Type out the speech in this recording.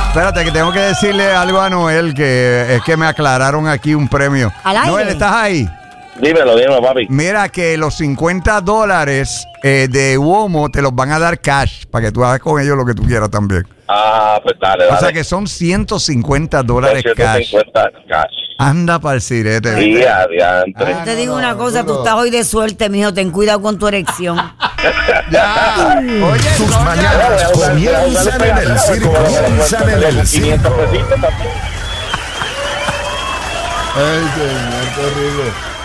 Espérate, que tengo que decirle algo a Noel, que es que me aclararon aquí un premio. ¿Al aire? Noel, ¿estás ahí? Dímelo, papi. Mira que los $50 de Uomo te los van a dar cash, para que tú hagas con ellos lo que tú quieras también. Ah, pues dale. O sea que son $150 cash. 150 cash. Anda para el sirete. Sí, adiante. Yo te digo una cosa, tú estás hoy de suerte, mijo, ten cuidado con tu erección. Ya. Oye, Tus Sonia. mañanas comienzan en el circo. Comienzan en el 500 circo. pesitos también. Ay, señor, qué horrible.